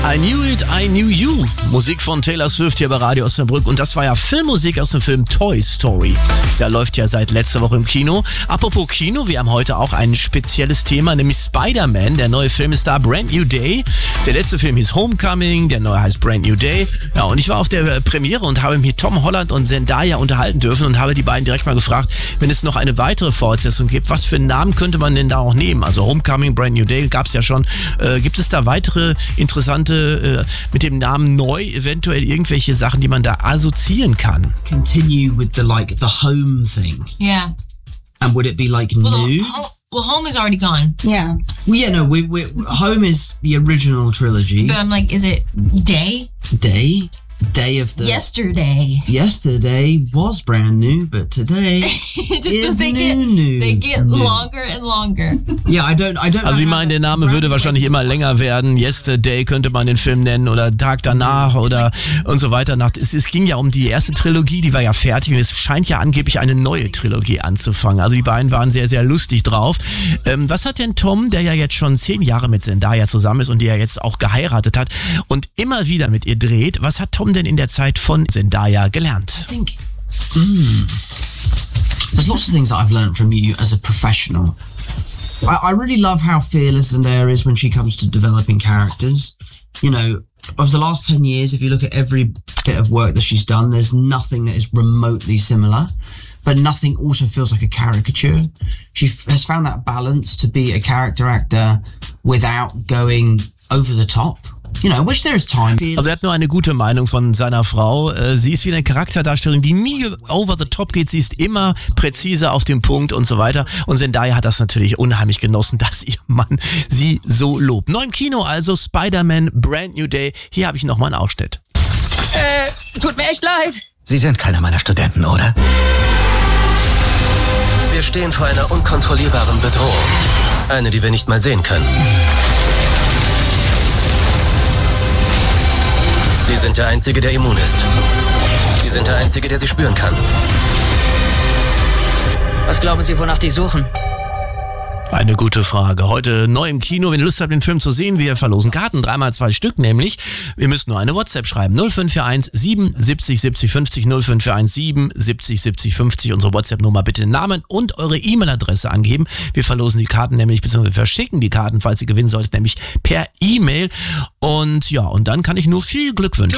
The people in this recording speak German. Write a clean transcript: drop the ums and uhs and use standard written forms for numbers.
I Knew It, I Knew You. Musik von Taylor Swift hier bei Radio Osnabrück. Und das war ja Filmmusik aus dem Film Toy Story. Der läuft ja seit letzter Woche im Kino. Apropos Kino, wir haben heute auch ein spezielles Thema, nämlich Spider-Man. Der neue Film ist da, Brand New Day. Der letzte Film hieß Homecoming, der neue heißt Brand New Day. Ja, und ich war auf der Premiere und habe mit Tom Holland und Zendaya unterhalten dürfen und habe die beiden direkt mal gefragt, wenn es noch eine weitere Fortsetzung gibt, was für einen Namen könnte man denn da auch nehmen? Also Homecoming, Brand New Day gab es ja schon. Gibt es da weitere interessante mit dem Namen neu eventuell irgendwelche Sachen, die man da assoziieren kann? Continue with the home thing. Yeah. And would it be new? Home is already gone. Yeah. Well, yeah, no, Home is the original trilogy. But I'm like, is it Day? Day of the... Yesterday was brand new, but today is new. They get longer and longer. Yeah, I don't Also ich meine, der Name würde wahrscheinlich immer länger werden. Yesterday könnte man den Film nennen oder Tag danach oder und so weiter. Es ging ja um die erste Trilogie, die war ja fertig und es scheint ja angeblich eine neue Trilogie anzufangen. Also die beiden waren sehr, sehr lustig drauf. Was hat denn Tom, der ja jetzt schon 10 Jahre mit Zendaya zusammen ist und die ja jetzt auch geheiratet hat und immer wieder mit ihr dreht, was hat Tom denn in der Zeit von Zendaya gelernt? I think there's lots of things that I've learned from you as a professional. I really love how fearless Zendaya is when she comes to developing characters. You know, of the last 10 years, if you look at every bit of work that she's done, there's nothing that is remotely similar, but nothing also feels like a caricature. She has found that balance to be a character actor without going over the top. You know, which there is time. Also er hat nur eine gute Meinung von seiner Frau. Sie ist wie eine Charakterdarstellerin, die nie over the top geht. Sie ist immer präzise auf den Punkt und so weiter. Und Zendaya hat das natürlich unheimlich genossen, dass ihr Mann sie so lobt. Neu im Kino also Spider-Man Brand New Day. Hier habe ich nochmal einen Ausschnitt. Tut mir echt leid. Sie sind keiner meiner Studenten, oder? Wir stehen vor einer unkontrollierbaren Bedrohung. Eine, die wir nicht mal sehen können. Sie sind der Einzige, der immun ist. Sie sind der Einzige, der sie spüren kann. Was glauben Sie, wonach die suchen? Eine gute Frage. Heute neu im Kino. Wenn ihr Lust habt, den Film zu sehen, wir verlosen Karten. 3x2 Stück nämlich. Ihr müsst nur eine WhatsApp schreiben. 0541 77 70 50 0541 77 70 50. Unsere WhatsApp-Nummer, bitte den Namen und eure E-Mail-Adresse angeben. Wir verlosen die Karten nämlich, beziehungsweise verschicken die Karten, falls ihr gewinnen solltet, nämlich per E-Mail. Und ja, und dann kann ich nur viel Glück wünschen.